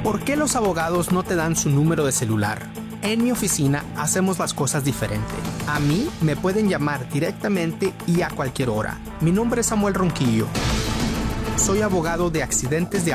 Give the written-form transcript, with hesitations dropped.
¿Por qué los abogados no te dan su número de celular? En mi oficina hacemos las cosas diferente. A mí me pueden llamar directamente y a cualquier hora. Mi nombre es Samuel Ronquillo. Soy abogado de accidentes de